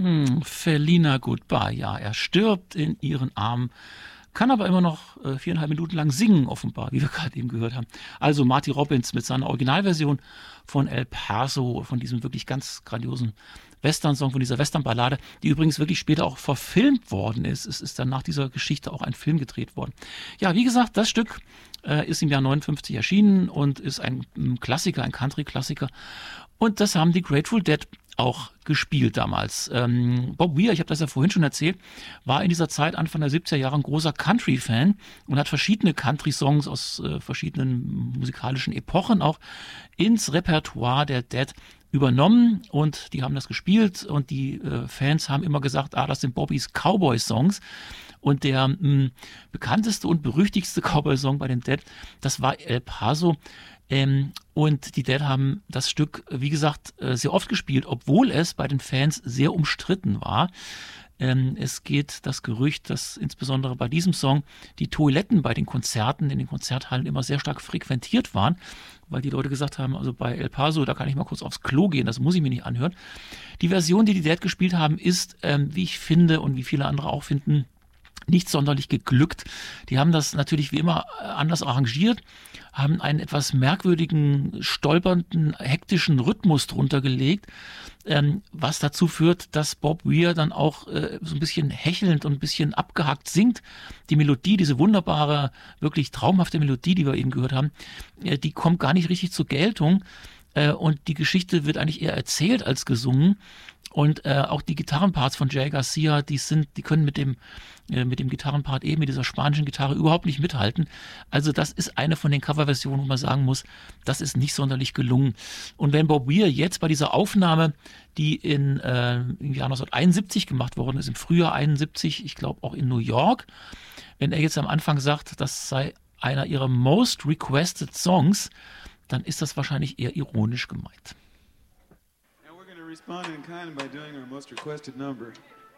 Felina Goodbye, ja, er stirbt in ihren Armen, kann aber immer noch 4,5 Minuten lang singen, offenbar, wie wir gerade eben gehört haben. Also Marty Robbins mit seiner Originalversion von El Paso, von diesem wirklich ganz grandiosen Western-Song, von dieser Western-Ballade, die übrigens wirklich später auch verfilmt worden ist. Es ist dann nach dieser Geschichte auch ein Film gedreht worden. Ja, wie gesagt, das Stück ist im Jahr 59 erschienen und ist ein Klassiker, ein Country-Klassiker. Und das haben die Grateful Dead auch gespielt damals. Bob Weir, ich habe das ja vorhin schon erzählt, war in dieser Zeit Anfang der 70er Jahre ein großer Country-Fan und hat verschiedene Country-Songs aus verschiedenen musikalischen Epochen auch ins Repertoire der Dead übernommen und die haben das gespielt und die Fans haben immer gesagt, das sind Bobbys Cowboy-Songs. Und der bekannteste und berüchtigste Cowboy-Song bei den Dead, das war El Paso. Und die Dead haben das Stück, wie gesagt, sehr oft gespielt, obwohl es bei den Fans sehr umstritten war. Es geht das Gerücht, dass insbesondere bei diesem Song die Toiletten bei den Konzerten, in den Konzerthallen immer sehr stark frequentiert waren, weil die Leute gesagt haben, also bei El Paso, da kann ich mal kurz aufs Klo gehen, das muss ich mir nicht anhören. Die Version, die Dead gespielt haben, ist, wie ich finde und wie viele andere auch finden, nicht sonderlich geglückt. Die haben das natürlich wie immer anders arrangiert, haben einen etwas merkwürdigen, stolpernden, hektischen Rhythmus drunter gelegt, was dazu führt, dass Bob Weir dann auch so ein bisschen hechelnd und ein bisschen abgehackt singt. Die Melodie, diese wunderbare, wirklich traumhafte Melodie, die wir eben gehört haben, die kommt gar nicht richtig zur Geltung. Und die Geschichte wird eigentlich eher erzählt als gesungen. Und auch die Gitarrenparts von Jerry Garcia, die können mit dem Gitarrenpart eben, mit dieser spanischen Gitarre überhaupt nicht mithalten. Also das ist eine von den Coverversionen, wo man sagen muss, das ist nicht sonderlich gelungen. Und wenn Bob Weir jetzt bei dieser Aufnahme, die im Jahr 1971 gemacht worden ist, im Frühjahr 71, ich glaube auch in New York, wenn er jetzt am Anfang sagt, das sei einer ihrer most requested Songs, dann ist das wahrscheinlich eher ironisch gemeint. Respond in kind by doing our most requested number.